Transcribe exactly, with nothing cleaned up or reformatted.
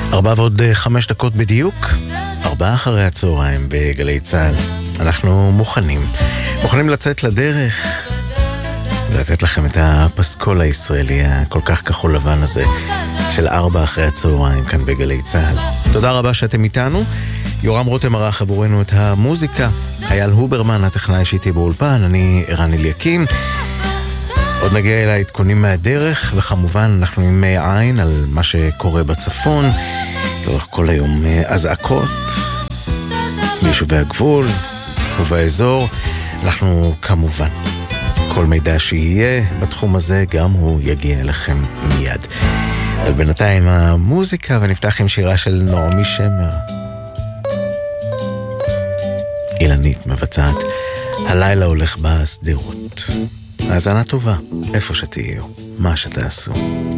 ארבע ועוד חמש דקות בדיוק, ארבעה אחרי הצהריים בגלי צהל. אנחנו מוכנים, מוכנים לצאת לדרך ולתת לכם את הפסקול הישראלי הכל כך כחול לבן הזה של ארבע אחרי הצהריים כאן בגלי צהל. תודה רבה שאתם איתנו. יורם רותם ערך עבורנו את המוזיקה, אייל הוברמן הטכנאי שאיתי באולפן, אני ערן אליקים. עוד נגיע אל העדכונים מהדרך, וכמובן אנחנו עם עין על מה שקורה בצפון, לאורך כל היום אזעקות ביישובי הגבול ובאזור. אנחנו כמובן, כל מידע שיהיה בתחום הזה גם הוא יגיע אליכם מיד. אבל בינתיים המוזיקה, ונפתח עם שירה של נעמי שמר. אילנית מבצעת הלילה הולך בסדירות. האזנה טובה, איפה שתהיו, מה שתעשו.